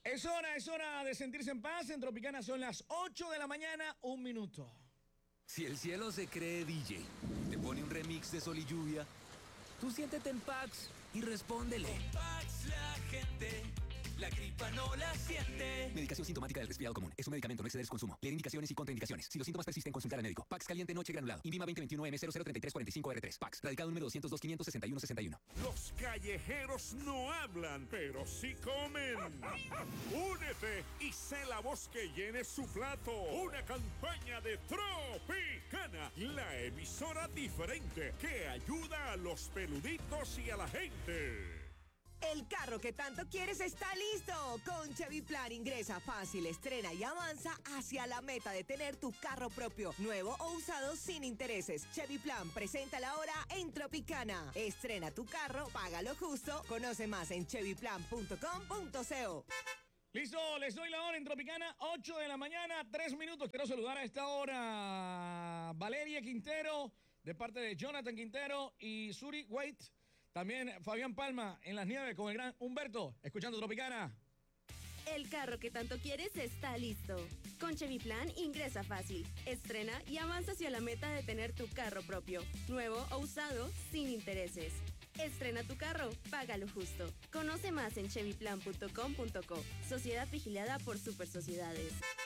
Es hora de sentirse en paz. En Tropicana son las 8 de la mañana, 1 minuto. Si el cielo se cree DJ, te pone un remix de Sol y Lluvia, tú siéntete en Pax y respóndele. Con Pax la gente, la gripa no la siente. Medicación sintomática del resfriado común. Es un medicamento, no exceder su consumo. Leer indicaciones y contraindicaciones. Si los síntomas persisten, consultar al médico. Pax caliente noche granulado. INVIMA 2021M003345R3. Pax. Radicado número 202-561-61. Los callejeros no hablan, pero sí comen. Únete y sé la voz que llene su plato. Una campaña de Tropicana, la emisora diferente que ayuda a los peluditos y a la gente. El carro que tanto quieres está listo. Con Chevy Plan ingresa fácil, estrena y avanza hacia la meta de tener tu carro propio, nuevo o usado sin intereses. Chevy Plan, preséntala ahora en Tropicana. Estrena tu carro, págalo justo. Conoce más en chevyplan.com.co. Listo, les doy la hora en Tropicana, 8 de la mañana, 3 minutos. Quiero saludar a esta hora Valeria Quintero, de parte de Jonathan Quintero y Suri White. También Fabián Palma en las nieves con el gran Humberto, escuchando Tropicana. El carro que tanto quieres está listo. Con Chevy Plan ingresa fácil, estrena y avanza hacia la meta de tener tu carro propio, nuevo o usado, sin intereses. Estrena tu carro, págalo justo. Conoce más en chevyplan.com.co. Sociedad vigilada por Super Sociedades.